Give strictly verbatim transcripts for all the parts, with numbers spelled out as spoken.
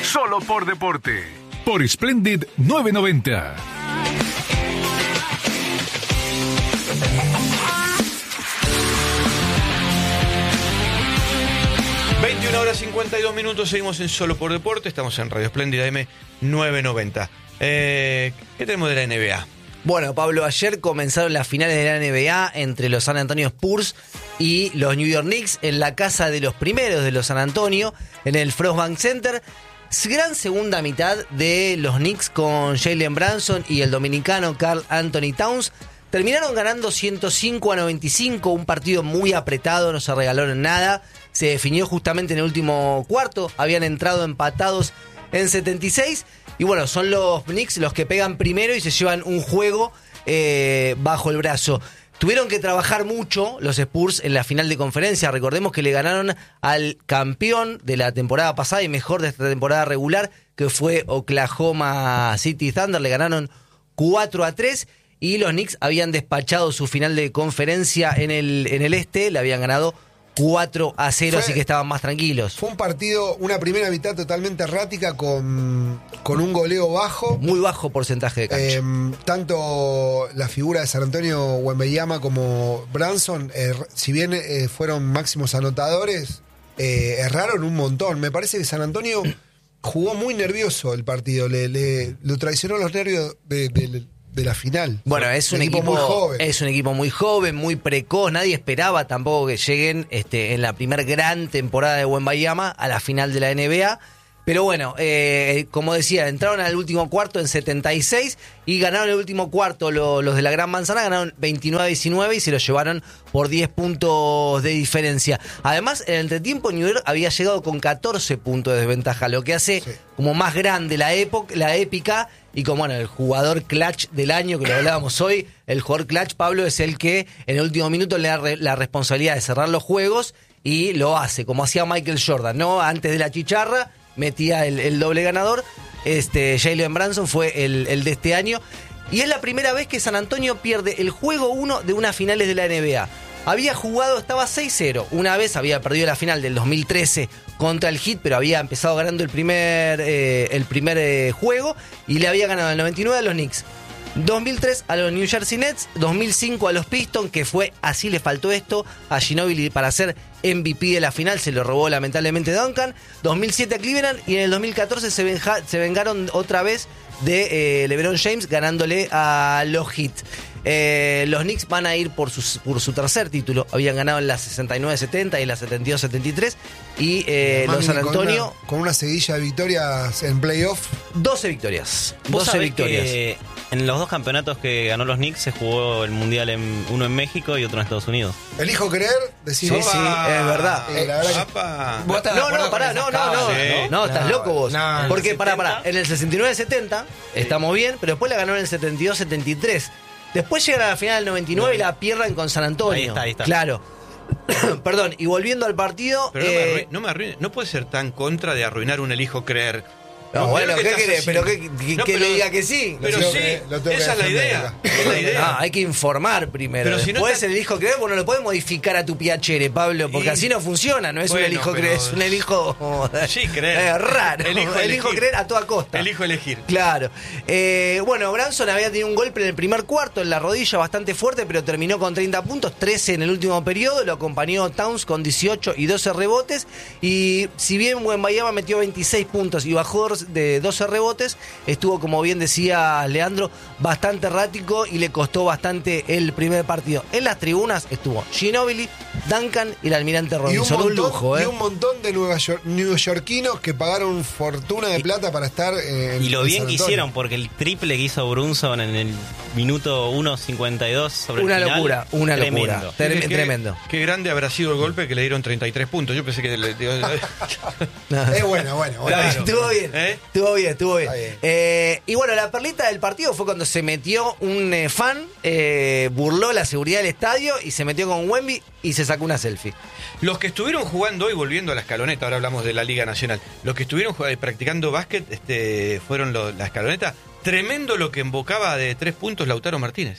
Solo por deporte. Por Splendid novecientos noventa. veintiuna horas cincuenta y dos minutos, seguimos en Solo por Deporte, estamos en Radio Splendid A M novecientos noventa. Eh, ¿Qué tenemos de la N B A? Bueno, Pablo, ayer comenzaron las finales de la N B A entre los San Antonio Spurs y los New York Knicks en la casa de los primeros de los San Antonio, en el Frostbank Center. Gran segunda mitad de los Knicks con Jalen Brunson y el dominicano Karl Anthony Towns. Terminaron ganando ciento cinco a noventa y cinco, un partido muy apretado, no se regalaron nada. Se definió justamente en el último cuarto, habían entrado empatados en setenta y seis. Y bueno, son los Knicks los que pegan primero y se llevan un juego eh, bajo el brazo. Tuvieron que trabajar mucho los Spurs en la final de conferencia. Recordemos que le ganaron al campeón de la temporada pasada y mejor de esta temporada regular, que fue Oklahoma City Thunder. Le ganaron cuatro a tres. Y los Knicks habían despachado su final de conferencia en el, en el este, le habían ganado cuatro a cero, fue, así que estaban más tranquilos. Fue un partido, una primera mitad totalmente errática con, con un goleo bajo. Muy bajo porcentaje de cancha. Eh, tanto la figura de San Antonio Wembanyama como Brunson, eh, si bien eh, fueron máximos anotadores, eh, erraron un montón. Me parece que San Antonio jugó muy nervioso el partido, le, le, lo traicionó los nervios de... de de la final. Bueno, es un, un equipo, equipo muy joven. Es un equipo muy joven, muy precoz. Nadie esperaba tampoco que lleguen este, en la primera gran temporada de Wembanyama a la final de la N B A. Pero bueno, eh, como decía, entraron al último cuarto en setenta y seis y ganaron el último cuarto. Lo, los de la Gran Manzana ganaron veintinueve a diecinueve y se lo llevaron por diez puntos de diferencia. Además, en el entretiempo New York había llegado con catorce puntos de desventaja, lo que hace sí. como más grande la, época, la épica. Y como bueno, el jugador clutch del año, que lo hablábamos hoy, el jugador clutch, Pablo, es el que en el último minuto le da re, la responsabilidad de cerrar los juegos y lo hace, como hacía Michael Jordan, ¿no? Antes de la chicharra, metía el, el doble ganador. Este, Jalen Brunson fue el, el de este año. Y es la primera vez que San Antonio pierde el juego uno de unas finales de la N B A. Había jugado, estaba seis cero. Una vez había perdido la final del dos mil trece contra el Heat, pero había empezado ganando el primer, eh, el primer eh, juego y le había ganado el noventa y nueve a los Knicks, dos mil tres a los New Jersey Nets, dos mil cinco a los Pistons, que fue así, le faltó esto a Ginobili para ser M V P de la final, se lo robó lamentablemente Duncan, dos mil siete a Cleveland y en el dos mil catorce se, venja, se vengaron otra vez de eh, LeBron James ganándole a los Heat. Eh, los Knicks van a ir por su, por su tercer título. Habían ganado en la sesenta y nueve setenta y la setenta y dos setenta y tres. Y eh, los San Antonio. Con una, con una seguidilla de victorias en playoff. doce victorias. ¿Vos doce victorias. Que en los dos campeonatos que ganó los Knicks se jugó el mundial, en, uno en México y otro en Estados Unidos. ¿Elijo creer? Sí, sí, es verdad. Eh, la verdad que... No, no, pará, no, no, no. Sí. No, estás no, loco vos. No, Porque, pará, pará. En el sesenta y nueve setenta sí. estamos bien, pero después la ganó en el setenta y dos setenta y tres. Después llegan a la final del noventa y nueve no. y la pierden con San Antonio. Ahí está, ahí está. Claro. Perdón, y volviendo al partido... Pero eh... no, me arruine, no me arruine, no puede ser tan contra de arruinar un elijo creer. No, no, bueno, ¿qué querés? Pero que, que, no, que pero, le diga que sí. Pero sí, esa es la idea. Es la idea. No, hay que informar primero. Pero si Después no el elijo creer, bueno, lo puedes modificar a tu piacere, Pablo, porque y... así no funciona. No es bueno, un elijo pero... creer, es un elijo... Sí, creer. Eh, raro. Elijo, elijo creer a toda costa. Elijo elegir. Claro. Eh, bueno, Brunson había tenido un golpe en el primer cuarto, en la rodilla bastante fuerte, pero terminó con treinta puntos, trece en el último periodo. Lo acompañó Towns con dieciocho y doce rebotes. Y si bien Wembanyama metió veintiséis puntos y bajó de doce rebotes, rebotes, estuvo, como bien decía Leandro, bastante errático y le costó bastante el primer partido. En las tribunas estuvo Ginobili, Duncan y el almirante Robinson. Un, montón, un lujo, ¿eh? Y un montón de Nueva York, neoyorquinos que pagaron fortuna de plata para estar en Y lo en bien que hicieron, porque el triple que hizo Brunson en el minuto uno cincuenta y dos sobre una el final, locura, una tremendo. locura. Trem- qué, tremendo. Qué grande habrá sido el golpe que le dieron treinta y tres puntos. Yo pensé que le... Es bueno, bueno, bueno. Claro. Estuvo bien, ¿Eh? estuvo bien, estuvo bien. bien. Eh, y bueno, la perlita del partido fue cuando se metió un eh, fan, eh, burló la seguridad del estadio y se metió con Wemby y se sacó una selfie. Los que estuvieron jugando hoy, volviendo a la escaloneta, ahora hablamos de la Liga Nacional, los que estuvieron jugando, practicando básquet este, fueron lo, la escaloneta. Tremendo lo que embocaba de tres puntos Lautaro Martínez.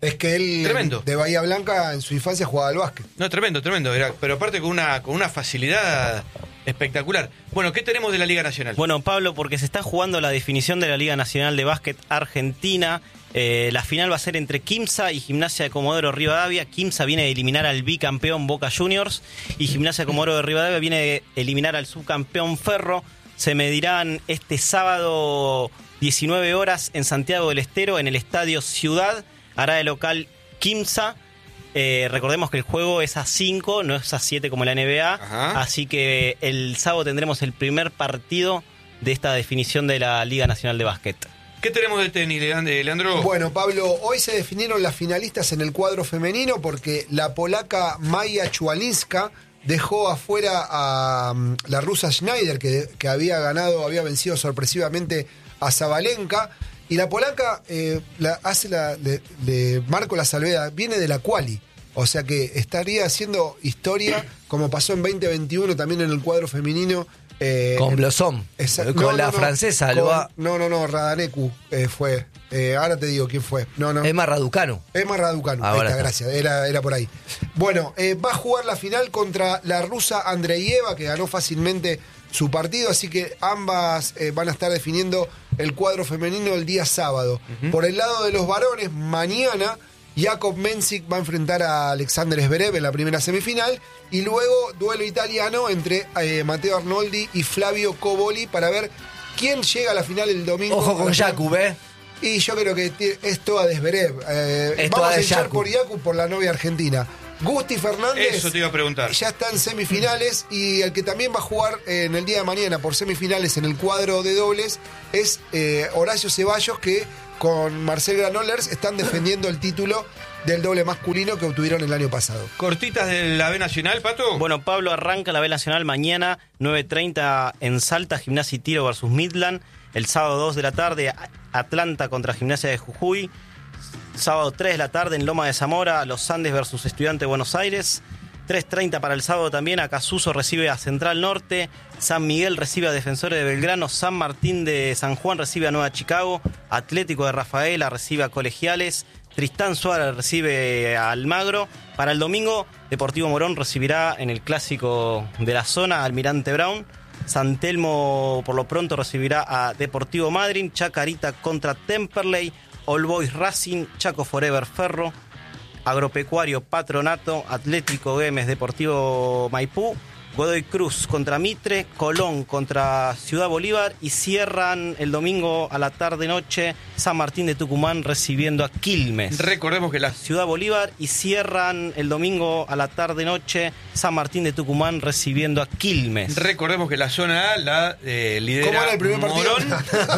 Es que él Tremendo. de Bahía Blanca en su infancia jugaba al básquet. No, tremendo, tremendo. Era, pero aparte con una, con una facilidad espectacular. Bueno, ¿qué tenemos de la Liga Nacional? Bueno, Pablo, porque se está jugando la definición de la Liga Nacional de Básquet Argentina. Eh, la final va a ser entre Quimsa y Gimnasia de Comodoro Rivadavia. Quimsa viene de eliminar al bicampeón Boca Juniors y Gimnasia de Comodoro de Rivadavia viene de eliminar al subcampeón Ferro. Se medirán este sábado diecinueve horas en Santiago del Estero, en el Estadio Ciudad. Hará de local Quimsa. Eh, recordemos que el juego es a cinco, no es a siete como la N B A. Ajá. Así que el sábado tendremos el primer partido de esta definición de la Liga Nacional de Básquet. ¿Qué tenemos de tenis, Leandro? Bueno, Pablo, hoy se definieron las finalistas en el cuadro femenino porque la polaca Maya Chualinska dejó afuera a um, la rusa Schneider, que, que había ganado, había vencido sorpresivamente a Zabalenka. Y la polaca eh, la, hace la, le, le marco la salvedad, viene de la quali. O sea que estaría haciendo historia, como pasó en veinte veintiuno también en el cuadro femenino. Eh, con Blossom, esa, con no, la no, no, francesa. con, lo va... No, no, no, Radaneku eh, fue. Eh, ahora te digo quién fue. No, no. Emma Raducanu. Emma Raducanu, Ahora ahí está, está. gracias, era, era por ahí. Bueno, eh, va a jugar la final contra la rusa Andreeva, que ganó fácilmente su partido, así que ambas eh, van a estar definiendo el cuadro femenino el día sábado. Uh-huh. Por el lado de los varones, mañana Jakub Mensik va a enfrentar a Alexander Zverev en la primera semifinal y luego duelo italiano entre eh, Matteo Arnoldi y Flavio Coboli para ver quién llega a la final el domingo. Ojo con Jakub, ¿eh? Y yo creo que es toda de Zverev. Eh, Es vamos toda a de echar Jakub. por Jakub por la novia argentina. Gusti Fernández. Eso te iba a preguntar. Ya está en semifinales y el que también va a jugar eh, en el día de mañana por semifinales en el cuadro de dobles es eh, Horacio Ceballos, que con Marcel Granollers están defendiendo el título del doble masculino que obtuvieron el año pasado. ¿Cortitas de la B Nacional, Pato? Bueno, Pablo, arranca la B Nacional mañana, nueve treinta en Salta, Gimnasia y Tiro versus Midland. El sábado dos de la tarde, Atlanta contra Gimnasia de Jujuy. Sábado tres de la tarde en Loma de Zamora, Los Andes versus Estudiantes de Buenos Aires. tres treinta para el sábado también, Acasuso recibe a Central Norte. San Miguel recibe a Defensores de Belgrano. San Martín de San Juan recibe a Nueva Chicago. Atlético de Rafaela recibe a Colegiales. Tristán Suárez recibe a Almagro. Para el domingo, Deportivo Morón recibirá en el clásico de la zona a Almirante Brown. San Telmo por lo pronto recibirá a Deportivo Madryn. Chacarita contra Temperley. All Boys Racing, Chaco Forever Ferro. Agropecuario Patronato, Atlético Güemes, Deportivo Maipú. Godoy Cruz contra Mitre, Colón contra Ciudad Bolívar y cierran el domingo a la tarde-noche San Martín de Tucumán recibiendo a Quilmes. Recordemos que la Ciudad Bolívar y cierran el domingo a la tarde-noche San Martín de Tucumán recibiendo a Quilmes. Recordemos que la zona A la eh, lidera ¿Cómo era el primer partido? Morón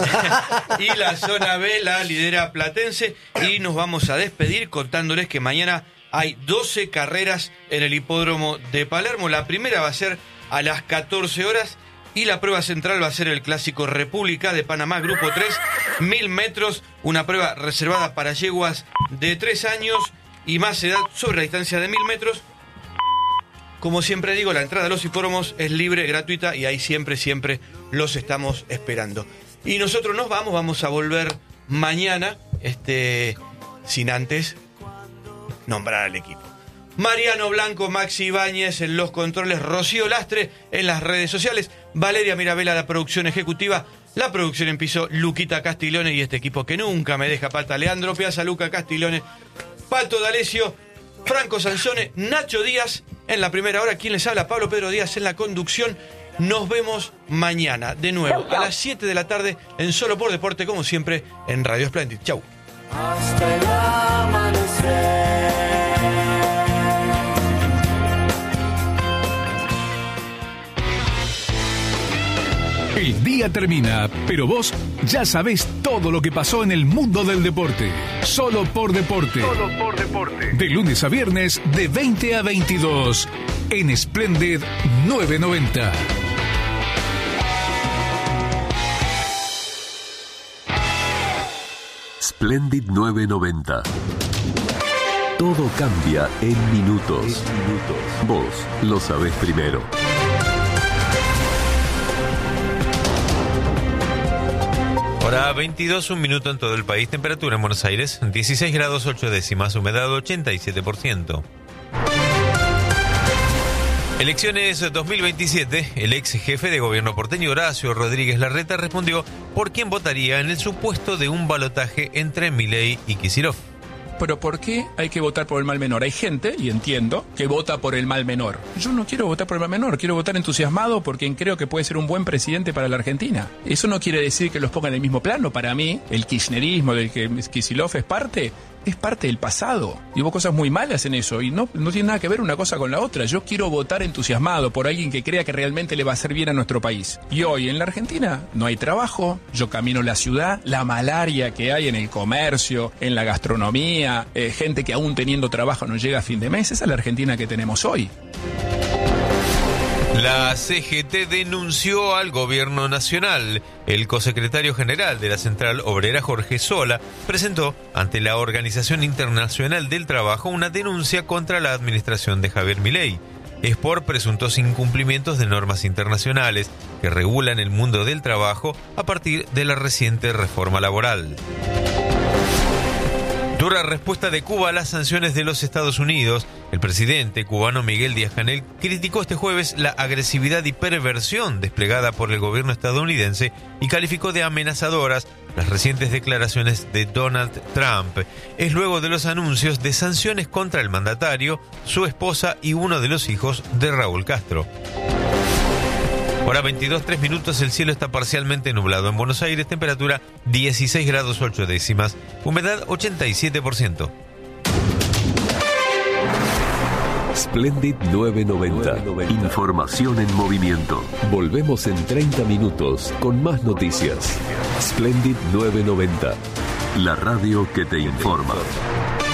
y la zona B la lidera Platense. Y nos vamos a despedir contándoles que mañana hay doce carreras en el hipódromo de Palermo. La primera va a ser a las catorce horas y la prueba central va a ser el Clásico República de Panamá, Grupo tres, mil metros, una prueba reservada para yeguas de tres años y más edad sobre la distancia de mil metros. Como siempre digo, la entrada a los hipódromos es libre, gratuita y ahí siempre, siempre los estamos esperando. Y nosotros nos vamos, vamos a volver mañana, este, sin antes nombrar al equipo. Mariano Blanco, Maxi Ibáñez en los controles, Rocío Lastre en las redes sociales, Valeria Mirabella la producción ejecutiva, la producción en piso, Luquita Castiglione y este equipo que nunca me deja falta, Leandro Piazza, Luca Castiglione, Pato D'Alessio, Franco Sansone, Nacho Díaz en la primera hora, quien les habla, Pablo Pedro Díaz en la conducción. Nos vemos mañana de nuevo a las siete de la tarde en Solo por Deporte, como siempre en Radio Splendid. Chau. Hasta el amanecer. El día termina, pero vos ya sabés todo lo que pasó en el mundo del deporte. Solo por Deporte. Solo por Deporte. De lunes a viernes, de veinte a veintidós, en Splendid novecientos noventa. Splendid novecientos noventa. Todo cambia en minutos. Vos lo sabés primero. Hora veintidós, un minuto en todo el país. Temperatura en Buenos Aires, dieciséis grados ocho décimas, humedad ochenta y siete por ciento. Elecciones dos mil veintisiete, el ex jefe de gobierno porteño Horacio Rodríguez Larreta respondió por quién votaría en el supuesto de un balotaje entre Milei y Kicillof. Pero ¿por qué hay que votar por el mal menor? Hay gente, y entiendo, que vota por el mal menor. Yo no quiero votar por el mal menor, quiero votar entusiasmado por quien creo que puede ser un buen presidente para la Argentina. Eso no quiere decir que los ponga en el mismo plano. Para mí, el kirchnerismo del que Kicillof es parte, es parte del pasado. Y hubo cosas muy malas en eso, y no, no tiene nada que ver una cosa con la otra. Yo quiero votar entusiasmado por alguien que crea que realmente le va a hacer bien a nuestro país. Y hoy en la Argentina no hay trabajo, yo camino la ciudad, la malaria que hay en el comercio, en la gastronomía, eh, gente que aún teniendo trabajo no llega a fin de mes. Esa es la Argentina que tenemos hoy. La C G T denunció al gobierno nacional. El cosecretario general de la Central Obrera, Jorge Sola, presentó ante la Organización Internacional del Trabajo una denuncia contra la administración de Javier Milei. Es por presuntos incumplimientos de normas internacionales que regulan el mundo del trabajo a partir de la reciente reforma laboral. Dura respuesta de Cuba a las sanciones de los Estados Unidos. El presidente cubano Miguel Díaz-Canel criticó este jueves la agresividad y perversión desplegada por el gobierno estadounidense y calificó de amenazadoras las recientes declaraciones de Donald Trump. Es luego de los anuncios de sanciones contra el mandatario, su esposa y uno de los hijos de Raúl Castro. Hora veintidós, tres minutos, el cielo está parcialmente nublado. En Buenos Aires, temperatura dieciséis grados ocho décimas, humedad ochenta y siete por ciento. Splendid novecientos noventa. Información en movimiento. Volvemos en treinta minutos con más noticias. Splendid novecientos noventa. La radio que te informa.